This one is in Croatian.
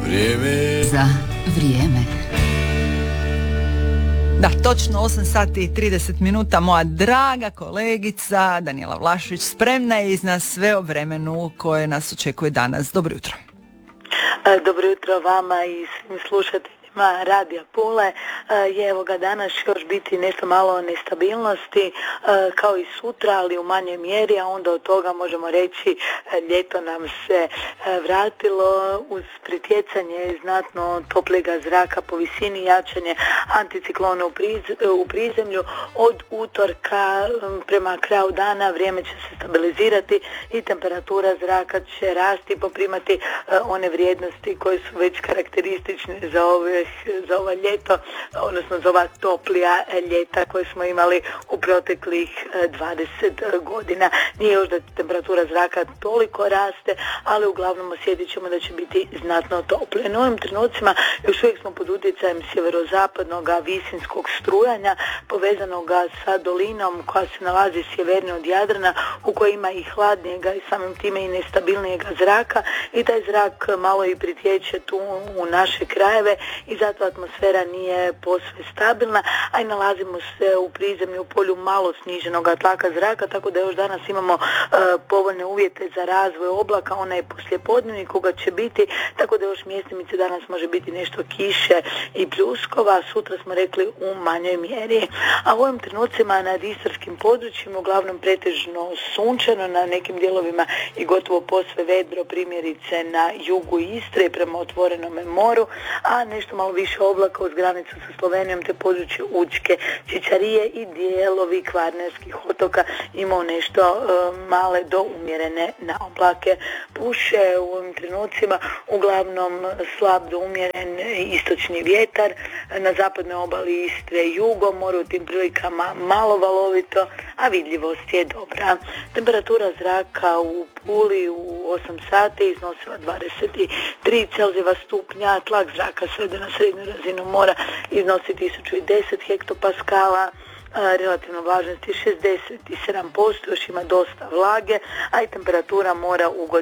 Vrijeme za vrijeme. Da, točno 8 sati i 30 minuta. Moja draga kolegica Danijela Vlašević spremna je iz nas sve o vremenu koje nas očekuje danas. Dobro jutro. Dobro jutro vama i svim slušateljima Radija Pule. Evo ga danas još biti nešto malo nestabilnosti kao i sutra, ali u manjoj mjeri, a onda od toga možemo reći ljeto nam se vratilo uz pritjecanje znatno toplijega zraka po visini, jačanje anticiklona u prizemlju. Od utorka prema kraju dana vrijeme će se stabilizirati i temperatura zraka će rasti i poprimati one vrijednosti koje su već karakteristične za ovo ljeto, odnosno za ova toplija ljeta koje smo imali u proteklih 20 godina. Nije još da temperatura zraka toliko raste, ali uglavnom osjetit ćemo da će biti znatno toplije. Na ovim trenucima još uvijek smo pod utjecajem sjeverozapadnog visinskog strujanja povezanog sa dolinom koja se nalazi sjevernije od Jadrana, u kojoj ima i hladnijega i samim time i nestabilnijega zraka, i taj zrak malo i pritječe tu u naše krajeve i zato atmosfera nije posve stabilna, a i nalazimo se u prizemlju u polju malo sniženog tlaka zraka, tako da još danas imamo povoljne uvjete za razvoj oblaka. Ona je poslijepodnevni koga će biti, tako da još mjestimice danas može biti nešto kiše i pljuskova, sutra smo rekli u manjoj mjeri. A u ovim trenucima nad istarskim područjima uglavnom pretežno sunčano, na nekim dijelovima i gotovo posve vedro, primjerice na jugu Istre prema otvorenome moru, a nešto malo više oblaka uz granicu sa Slovenijom te područje Učke, Čičarije i dijelovi Kvarnerskih otoka imao nešto male do umjerene na oblake. Puše u ovim trenucima uglavnom slab do umjeren istočni vjetar, na zapadnoj obali Istre jugo, more u tim prilikama malo valovito, a vidljivost je dobra. Temperatura zraka u Puli u 8 sati iznosila 23 Celzijeva stupnja, tlak zraka svede na srednju razinu mora iznosi 1010 hektopaskala, relativno vlažnosti 67%, još ima dosta vlage, a i temperatura mora u